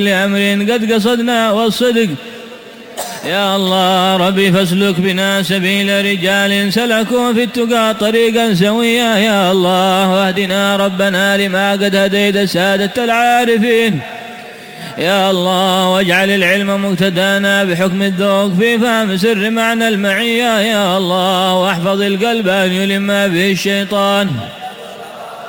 لأمر قد قصدنا والصدق. يا الله ربي فاسلك بنا سبيل رجال سلكوا في التقى طريقا سويا. يا الله واهدنا ربنا لما قد هديت سادة العارفين. يا الله واجعل العلم مقتدانا بحكم الذوق في فهم سر معنى المعية. يا الله واحفظ القلب أن يلم به الشيطان.